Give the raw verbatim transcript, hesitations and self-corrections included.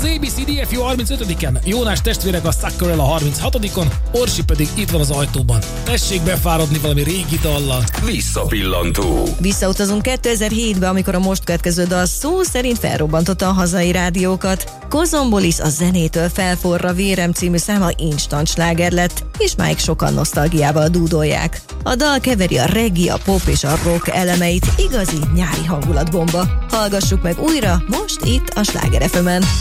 á bé cé dé ef u harmincötödiken, Jónás testvérek a Suckerel a harminchatodikon, Orsi pedig itt van az ajtóban. Tessék befáradni valami régi dallal. Visszapillantó. Visszautazunk kétezer-hétbe, amikor a most következő dal szó szerint felrobbantotta a hazai rádiókat. Kozombolis a zenétől felforra vérem című száma instant sláger lett, és máig sokan nosztalgiával dúdolják. A dal keveri a reggae, a pop és a rock elemeit, igazi nyári hangulatbomba. Hallgassuk meg újra, most itt a Sláger ef emen.